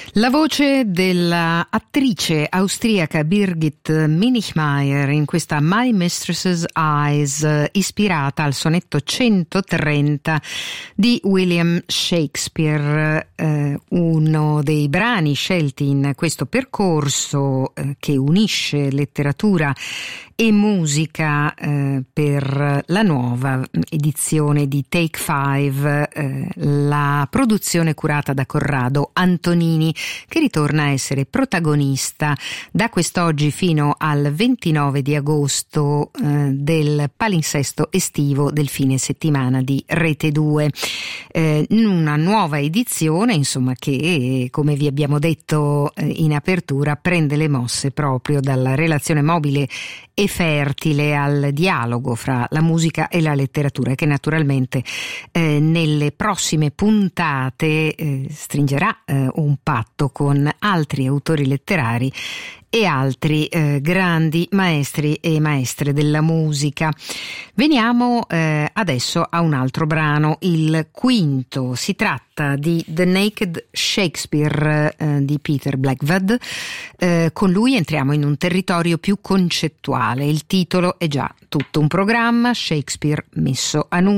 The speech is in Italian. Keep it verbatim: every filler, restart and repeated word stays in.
La voce dell'attrice austriaca Birgit Minichmayr in questa My Mistress's Eyes, ispirata al sonetto centotrenta di William Shakespeare, eh, uno dei brani scelti in questo percorso eh, che unisce letteratura e musica eh, per la nuova edizione di Take Five, eh, la produzione curata da Corrado Antonini, che ritorna a essere protagonista da quest'oggi fino al ventinove di agosto eh, del palinsesto estivo del fine settimana di Rete due. Eh, una nuova edizione, insomma, che, come vi abbiamo detto eh, in apertura, prende le mosse proprio dalla relazione mobile e fertile al dialogo fra la musica e la letteratura, che naturalmente eh, nelle prossime puntate eh, stringerà eh, un patto con altri autori letterari e altri eh, grandi maestri e maestre della musica. Veniamo eh, adesso a un altro brano, il quinto. Si tratta di The Naked Shakespeare eh, di Peter Blackwood. Eh, con lui entriamo in un territorio più concettuale. Il titolo è già tutto un programma, Shakespeare messo a nudo.